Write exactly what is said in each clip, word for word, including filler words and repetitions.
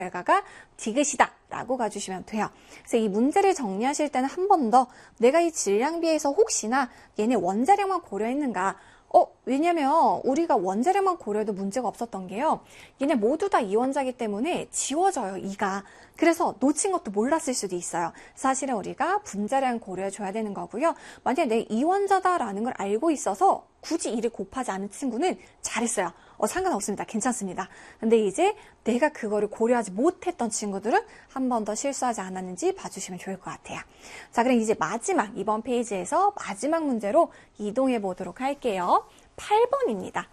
결과가 디귿이다 라고 가주시면 돼요. 그래서 이 문제를 정리하실 때는 한 번 더 내가 이 질량비에서 혹시나 얘네 원자량만 고려했는가, 어, 왜냐면 우리가 원자량만 고려해도 문제가 없었던 게요. 얘네 모두 다 이원자이기 때문에 지워져요, 이가. 그래서 놓친 것도 몰랐을 수도 있어요. 사실은 우리가 분자량 고려해줘야 되는 거고요. 만약에 내 이원자다라는 걸 알고 있어서 굳이 이를 곱하지 않은 친구는 잘했어요. 어, 상관없습니다. 괜찮습니다. 근데 이제 내가 그거를 고려하지 못했던 친구들은 한 번 더 실수하지 않았는지 봐주시면 좋을 것 같아요. 자, 그럼 이제 마지막, 이번 페이지에서 마지막 문제로 이동해 보도록 할게요. 팔 번입니다.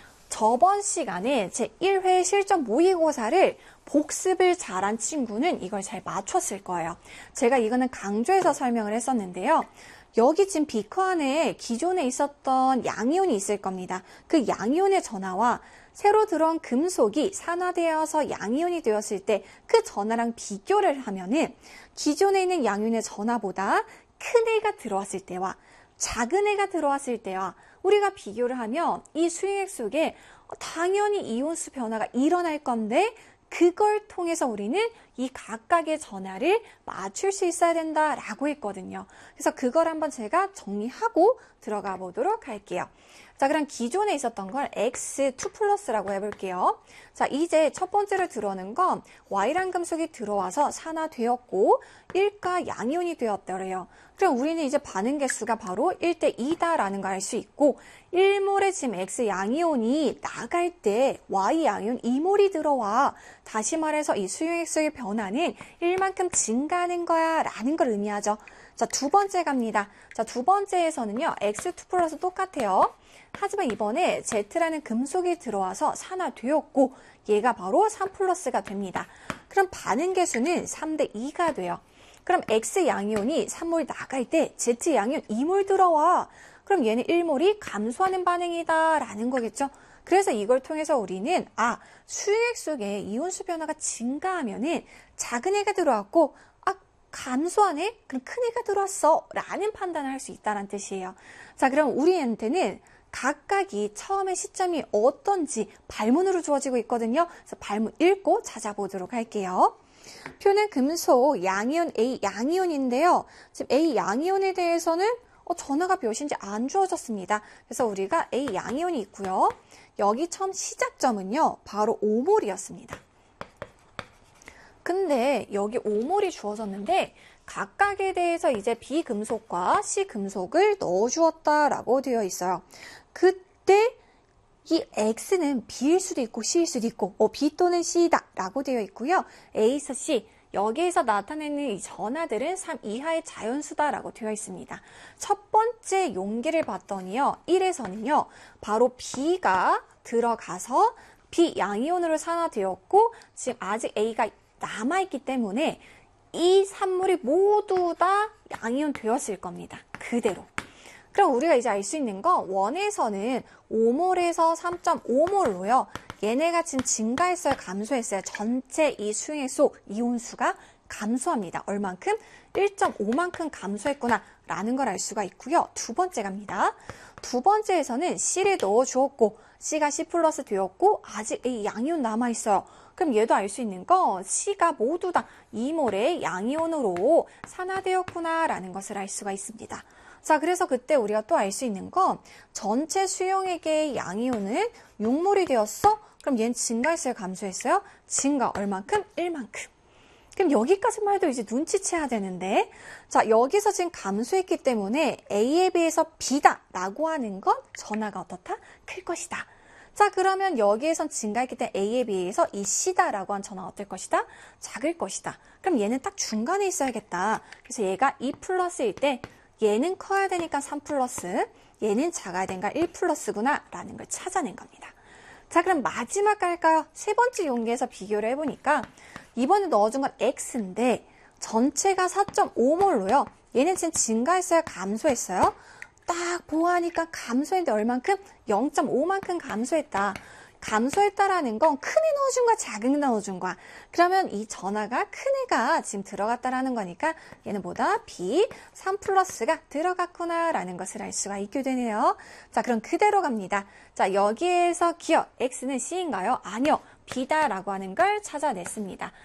저번 시간에 제일 회 실전 모의고사를 복습을 잘한 친구는 이걸 잘 맞췄을 거예요. 제가 이거는 강조해서 설명을 했었는데요. 여기 지금 비커 안에 기존에 있었던 양이온이 있을 겁니다. 그 양이온의 전하와 새로 들어온 금속이 산화되어서 양이온이 되었을 때 그 전하랑 비교를 하면은 기존에 있는 양이온의 전하보다 큰 애가 들어왔을 때와 작은 애가 들어왔을 때와 우리가 비교를 하면 이 수행액 속에 당연히 이온수 변화가 일어날 건데 그걸 통해서 우리는 이 각각의 전하를 맞출 수 있어야 된다라고 했거든요. 그래서 그걸 한번 제가 정리하고 들어가 보도록 할게요. 자, 그럼 기존에 있었던 걸 엑스 투 플러스라고 해볼게요. 자, 이제 첫 번째로 들어오는 건 Y란 금속이 들어와서 산화되었고 일가 양이온이 되었더래요. 그럼 우리는 이제 반응 개수가 바로 일 대 이다라는 걸 알 수 있고 일 몰에 지금 X 양이온이 나갈 때 Y 양이온 이 몰이 들어와. 다시 말해서 이 수용액수의 변화는 일만큼 증가하는 거야 라는 걸 의미하죠. 자, 두 번째 갑니다. 자, 두 번째에서는요. 엑스 투 플러스 똑같아요. 하지만 이번에 Z라는 금속이 들어와서 산화되었고 얘가 바로 삼 플러스가 됩니다. 그럼 반응 개수는 삼 대 이가 돼요. 그럼 X 양이온이 삼 몰 나갈 때 Z 양이온 이 몰 들어와. 그럼 얘는 일 몰이 감소하는 반응이다 라는 거겠죠. 그래서 이걸 통해서 우리는 아, 수액 속에 이온수 변화가 증가하면은 작은 애가 들어왔고 아, 감소하네? 그럼 큰 애가 들어왔어 라는 판단을 할 수 있다는 뜻이에요. 자, 그럼 우리한테는 각각이 처음의 시점이 어떤지 발문으로 주어지고 있거든요. 그래서 발문 읽고 찾아보도록 할게요. 표는 금속 양이온 A 양이온인데요. 지금 A 양이온에 대해서는 어, 전하가 몇인지 안 주어졌습니다. 그래서 우리가 A 양이온이 있고요. 여기 처음 시작점은요. 바로 오 몰이었습니다. 근데 여기 오 몰이 주어졌는데 각각에 대해서 이제 B 금속과 C 금속을 넣어주었다라고 되어 있어요. 그때 이 X는 B일 수도 있고 C일 수도 있고 어, B 또는 C다 라고 되어 있고요. A에서 C, 여기에서 나타내는 이 전하들은 삼 이하의 자연수다라고 되어 있습니다. 첫 번째 용기를 봤더니요. 일에서는요. 바로 B가 들어가서 B 양이온으로 산화되었고 지금 아직 A가 남아있기 때문에 이 산물이 모두 다 양이온 되었을 겁니다. 그대로. 그럼 우리가 이제 알 수 있는 건 원에서는 오 몰에서 삼 점 오 몰로요. 얘네가 지금 증가했어요? 감소했어요? 전체 이 수액 속 이온수가 감소합니다. 얼만큼? 일 점 오만큼 감소했구나 라는 걸 알 수가 있고요. 두 번째 갑니다. 두 번째에서는 C를 넣어주었고 C가 C 플러스 되었고 아직 이 양이온 남아있어요. 그럼 얘도 알 수 있는 건 C가 모두 다 이 몰의 양이온으로 산화되었구나 라는 것을 알 수가 있습니다. 자, 그래서 그때 우리가 또 알 수 있는 건 전체 수용액의 양이온은 육 몰이 되었어? 그럼 얘는 증가했어요? 감소했어요? 증가 얼만큼? 일만큼. 그럼 여기까지만 해도 이제 눈치채야 되는데 자, 여기서 지금 감소했기 때문에 A에 비해서 B다 라고 하는 건 전하가 어떻다? 클 것이다. 자, 그러면 여기에선 증가했기 때문에 A에 비해서 이 C다라고 한 전화가 어떨 것이다? 작을 것이다. 그럼 얘는 딱 중간에 있어야겠다. 그래서 얘가 이 플러스일 때 얘는 커야 되니까 삼 플러스, 얘는 작아야 되니까 일 플러스구나 라는 걸 찾아낸 겁니다. 자, 그럼 마지막 갈까요? 세 번째 용기에서 비교를 해보니까 이번에 넣어준 건 X인데 전체가 사 점 오 몰로요. 얘는 지금 증가했어요? 감소했어요? 딱 보아하니까 감소했는데 얼만큼? 영 점 오만큼 감소했다. 감소했다라는 건 큰 애 넣어준 거야, 작은 애 넣어준 거야. 그러면 이 전하가 큰 애가 지금 들어갔다라는 거니까 얘는 뭐다? B 삼 플러스가 들어갔구나 라는 것을 알 수가 있게 되네요. 자, 그럼 그대로 갑니다. 자, 여기에서 기억 X는 C인가요? 아니요. B다라고 하는 걸 찾아냈습니다.